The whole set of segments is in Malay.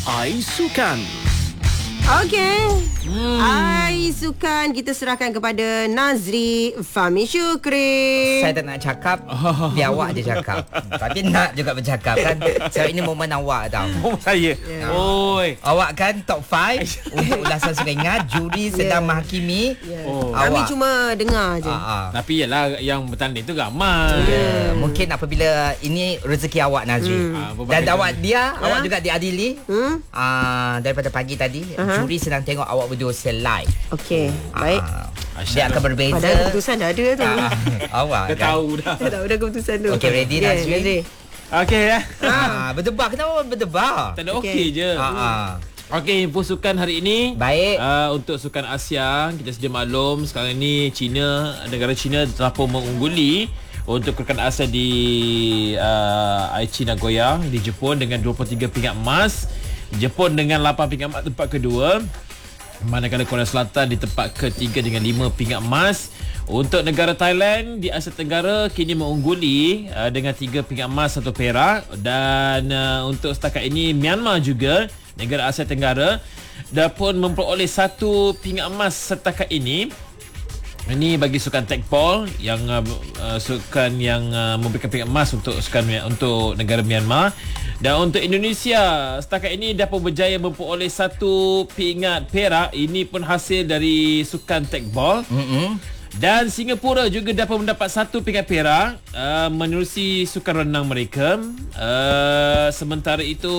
Ais Sukan. Okey. Ais Sukan kita serahkan kepada Nazri Fahmi Syukri. Saya tak nak cakap, biar awak je cakap. Tapi nak juga bercakap kan. Sebab ini momen awak tau. Saya. Oi. Awak kan top 5 untuk ulasan Sukan. Juri sedang menghakimi. Kami cuma dengar je. Tapi yalah yang bertanding tu ramai. Mungkin apabila ini rezeki awak Nazri. Dan awak awak juga diadili. Daripada pagi tadi juri sedang tengok awak berdua live. Okey, baik. Dia akan berbeza. Padahal keputusan dah ada tu. Awak Dah tahu dah. Dah keputusan tu. Okey, ready Nazri? Okey ya. Berdebar. Kenapa berdebar? Tak ada okey je. Okey, info sukan hari ini. Baik. Untuk sukan Asia, kita sedia maklum sekarang ini negara China telah pun mengungguli untuk kerukan Asia di Aichi Nagoya di Jepun dengan 23 pingat emas. Jepun dengan 8 pingat emas tempat kedua. Manakala Korea Selatan di tempat ketiga dengan 5 pingat emas. Untuk negara Thailand di Asia Tenggara kini mengungguli dengan 3 pingat emas 1 perak. Dan untuk setakat ini Myanmar juga negara Asia Tenggara dah pun memperoleh 1 pingat emas setakat ini. Ini bagi sukan tekbol yang sukan yang memberikan pingat emas untuk untuk negara Myanmar. Dan untuk Indonesia setakat ini dapat berjaya memperoleh 1 pingat perak. Ini pun hasil dari sukan tekbol. Dan Singapura juga dapat mendapat 1 pingat perak menerusi sukan renang mereka. Sementara itu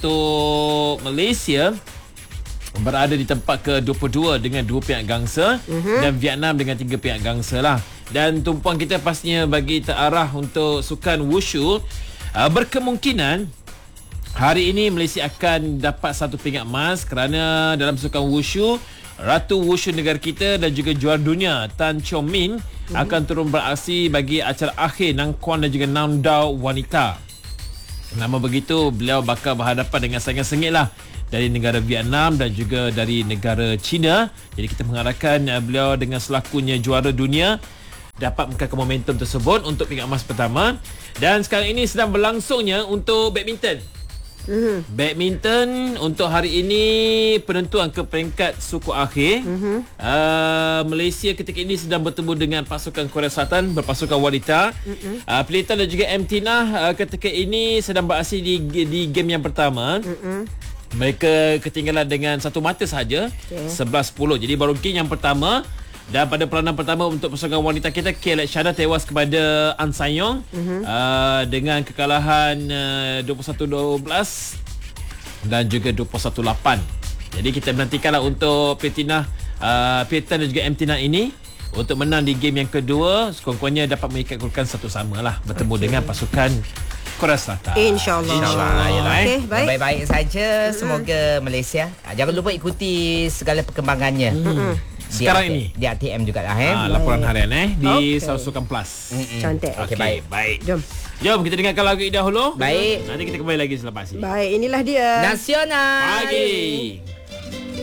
untuk Malaysia berada di tempat ke-22 dengan 2 pingat gangsa dan Vietnam dengan 3 pingat gangsa lah. Dan tumpuan kita pastinya bagi terarah untuk sukan wushu. Berkemungkinan hari ini Malaysia akan dapat 1 pingat emas kerana dalam sukan wushu, Ratu Wushu negara kita dan juga juara dunia Tan Chong Min akan turun beraksi bagi acara akhir Nang Kuan dan juga Nang Dao wanita. Nama begitu, beliau bakal berhadapan dengan saingan sengit lah dari negara Vietnam dan juga dari negara China. Jadi kita mengharapkan beliau dengan selakunya juara dunia dapat mengangkat momentum tersebut untuk pingat emas pertama. Dan sekarang ini sedang berlangsungnya untuk badminton. Badminton untuk hari ini penentuan ke peringkat suku akhir. Malaysia ketika ini sedang bertemu dengan pasukan Korea Selatan berpasukan wanita. Pelitan dan juga Mtinah ketika ini sedang beraksi di game yang pertama. Mereka ketinggalan dengan 1 mata sahaja, 11-10. Jadi baru game yang pertama. Dan pada peranan pertama untuk pasukan wanita kita, Kailat Shana tewas kepada An Sanyong dengan kekalahan 21-12 dan juga 21-8. Jadi kita menantikanlah untuk Pelitan dan juga Mtinah ini untuk menang di game yang kedua. Sekurang-kurangnya dapat mengikat kedudukan satu sama lah bertemu dengan pasukan Korea Selatan. InsyaAllah. Okay, baik-baik saja. Semoga Malaysia jangan lupa ikuti segala perkembangannya. Sekarang ini di ATM juga lah laporan harian di Sukan Plus. Cantik. Okey, baik. Jom kita dengarkan lagu ini dahulu. Baik. Nanti kita kembali lagi selepas ini. Baik, inilah dia Nasional Pagi.